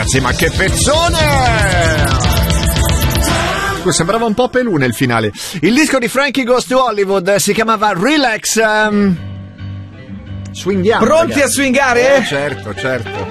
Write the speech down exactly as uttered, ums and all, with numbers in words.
ragazzi, ma che pezzone! Sembrava un po' Pelù nel finale. Il disco di Frankie Goes to Hollywood si chiamava Relax. Um... Swinghiamo. Pronti ragazzi. a swingare? Eh, certo, certo.